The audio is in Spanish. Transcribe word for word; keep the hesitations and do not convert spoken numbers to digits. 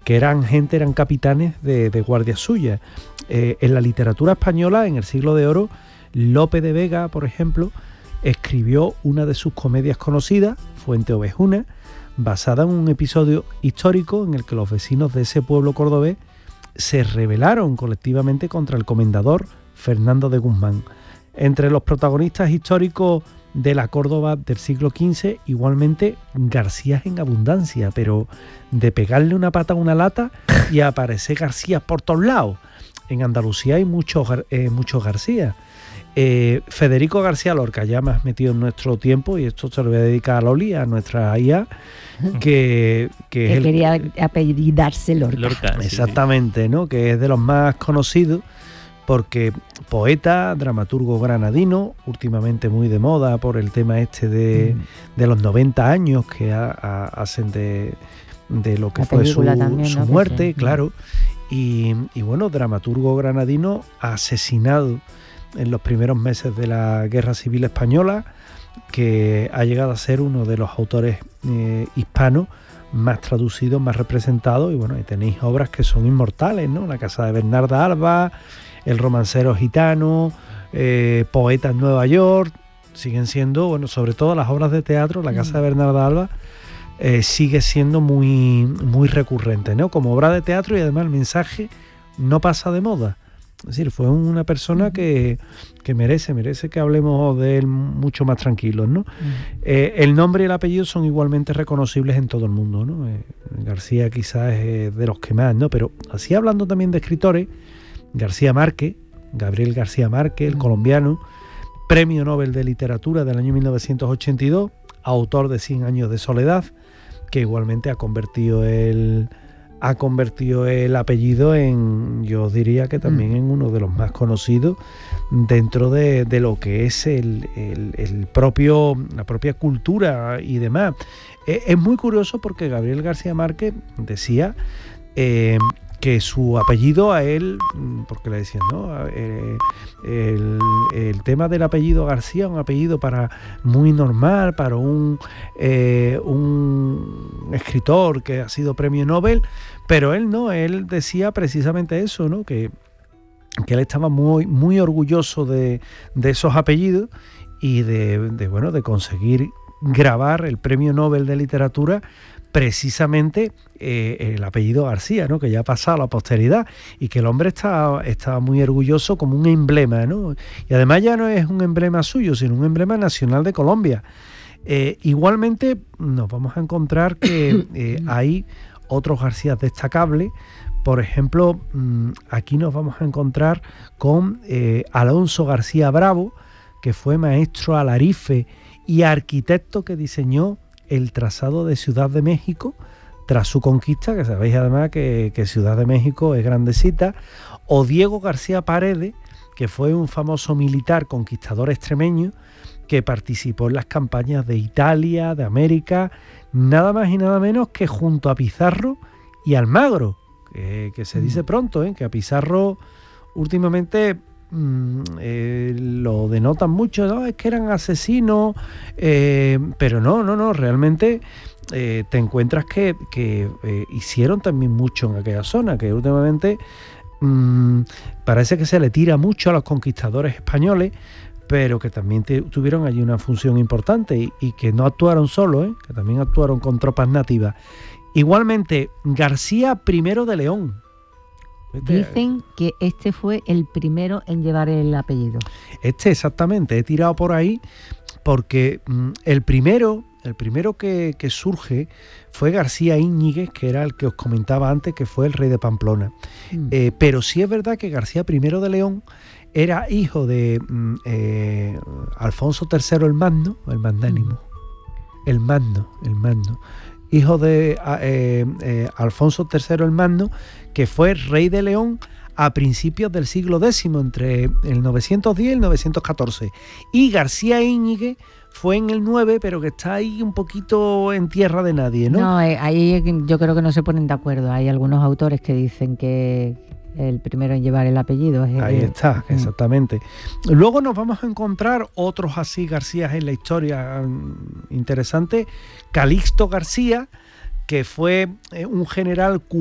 que eran gente, eran capitanes de, de guardia suya. Eh, en la literatura española, en el Siglo de Oro, Lope de Vega, por ejemplo, escribió una de sus comedias conocidas, Fuente Ovejuna, basada en un episodio histórico en el que los vecinos de ese pueblo cordobés se rebelaron colectivamente contra el comendador Fernando de Guzmán. Entre los protagonistas históricos de la Córdoba del siglo quince, igualmente García en abundancia, pero de pegarle una pata a una lata y aparecer García por todos lados. En Andalucía hay muchos, eh, muchos García. Eh, Federico García Lorca, ya más metido en nuestro tiempo, y esto se lo voy a dedicar a Loli, a nuestra I A, que, que, que es el, quería apellidarse Lorca. Lorca, sí, exactamente, ¿no? Que es de los más conocidos, porque poeta, dramaturgo granadino, últimamente muy de moda por el tema este de, mm. de los noventa años que ha, ha, hacen de, de lo que La fue su, también, su ¿no? muerte, Sí. claro. Y, y bueno, dramaturgo granadino asesinado en los primeros meses de la Guerra Civil Española, que ha llegado a ser uno de los autores eh, hispanos más traducidos, más representados, y bueno, ahí tenéis obras que son inmortales, ¿no? La casa de Bernarda Alba, El romancero gitano, eh, Poeta en Nueva York, siguen siendo, bueno, sobre todo las obras de teatro, La casa de Bernarda Alba eh, sigue siendo muy, muy recurrente, ¿no? Como obra de teatro, y además el mensaje no pasa de moda. Es decir, fue una persona que, que merece, merece que hablemos de él mucho más tranquilos, ¿no? Uh-huh. Eh, el nombre y el apellido son igualmente reconocibles en todo el mundo, ¿no? Eh, García quizás es de los que más, ¿no? Pero así hablando también de escritores, García Márquez, Gabriel García Márquez, el uh-huh. colombiano, Premio Nobel de Literatura del año mil novecientos ochenta y dos, autor de Cien años de soledad, que igualmente ha convertido el... ha convertido el apellido en, yo diría que también mm. en uno de los más conocidos dentro de, de lo que es el, el, el propio, la propia cultura y demás. Eh, es muy curioso porque Gabriel García Márquez decía eh, que su apellido a él, porque le decían, ¿no? Eh, el, el tema del apellido García, un apellido para muy normal, para un, eh, un escritor que ha sido premio Nobel, pero él no, él decía precisamente eso, ¿no? Que, que él estaba muy, muy orgulloso de, de esos apellidos y de, de, bueno, de conseguir grabar el premio Nobel de Literatura precisamente eh, el apellido García, ¿no? Que ya ha pasado a la posteridad, y que el hombre estaba, estaba muy orgulloso como un emblema, ¿no? Y además ya no es un emblema suyo, sino un emblema nacional de Colombia. Eh, igualmente nos vamos a encontrar que eh, hay otros García destacables. Por ejemplo, aquí nos vamos a encontrar con eh, Alonso García Bravo, que fue maestro alarife y arquitecto que diseñó el trazado de Ciudad de México tras su conquista, que sabéis además que, que Ciudad de México es grandecita. O Diego García Paredes, que fue un famoso militar conquistador extremeño que participó en las campañas de Italia, de América, nada más y nada menos que junto a Pizarro y Almagro, que, que se dice pronto, ¿eh? Que a Pizarro últimamente mmm, eh, lo denotan mucho, ¿no? Es que eran asesinos, eh, pero no, no, no, realmente eh, te encuentras que, que eh, hicieron también mucho en aquella zona, que últimamente mmm, parece que se le tira mucho a los conquistadores españoles, pero que también te, tuvieron allí una función importante y, y que no actuaron solos, ¿eh? Que también actuaron con tropas nativas. Igualmente, García I de León. Dicen que este fue el primero en llevar el apellido. Este, exactamente, he tirado por ahí porque mmm, el primero, el primero que, que surge fue García Íñiguez, que era el que os comentaba antes, que fue el rey de Pamplona. Mm. Eh, pero sí es verdad que García I de León era hijo de eh, Alfonso tercero el Magno, el magnánimo, el Magno, el Magno, hijo de eh, eh, Alfonso tercero el Magno, que fue rey de León a principios del siglo décimo, entre el novecientos diez y el novecientos catorce. Y García Íñiguez fue en el nueve, pero que está ahí un poquito en tierra de nadie, ¿no? No, eh, ahí yo creo que no se ponen de acuerdo. Hay algunos autores que dicen que el primero en llevar el apellido es el... Ahí está, exactamente. Luego nos vamos a encontrar otros así Garcías en la historia interesante. Calixto García, que fue un general cubano